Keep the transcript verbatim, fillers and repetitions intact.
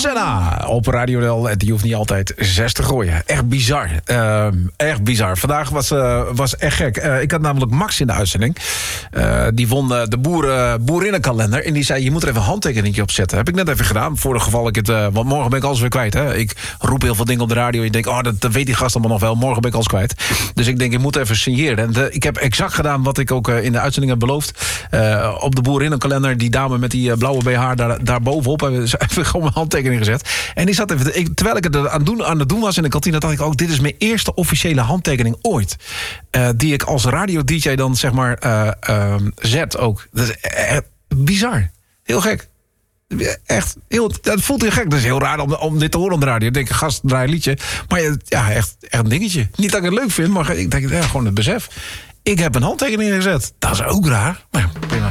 Senna op Radio Del. Die hoeft niet altijd zes te gooien. Echt bizar. Uh, echt bizar. Vandaag was, uh, was echt gek. Uh, ik had namelijk Max in de uitzending. Uh, die won uh, de boeren, boerinnenkalender. En die zei, je moet er even een handtekeningje op zetten. Heb ik net even gedaan. Voor het geval ik het... Uh, want morgen ben ik alles weer kwijt. Hè? Ik roep heel veel dingen op de radio. En je denkt, oh, dat, dat weet die gast allemaal nog wel. Morgen ben ik alles kwijt. Dus ik denk, ik moet even signeren. En de, ik heb exact gedaan wat ik ook uh, in de uitzending heb beloofd. Uh, op de boerinnenkalender. Die dame met die uh, blauwe B H daar, daar bovenop. Hebben ze even gewoon mijn handtekening gezet. En die zat even... Ik, terwijl ik het aan, doen, aan het doen was in de kantine, dacht ik ook, dit is mijn eerste officiële handtekening ooit. Uh, die ik als radio-D J dan, zeg maar, uh, uh, zet ook. Dat is echt bizar. Heel gek. Echt, heel, dat voelt heel gek. Dat is heel raar om, om dit te horen op de radio. Ik denk, gast, draai een liedje. Maar ja, echt, echt een dingetje. Niet dat ik het leuk vind, maar ik denk, ja, gewoon het besef. Ik heb een handtekening gezet. Dat is ook raar. Maar ja, prima.